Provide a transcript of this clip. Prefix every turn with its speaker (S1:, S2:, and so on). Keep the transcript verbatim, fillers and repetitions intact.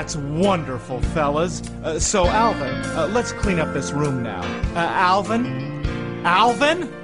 S1: That's wonderful, fellas. Uh, so, Alvin, uh, let's clean up this room now. Uh, Alvin? Alvin?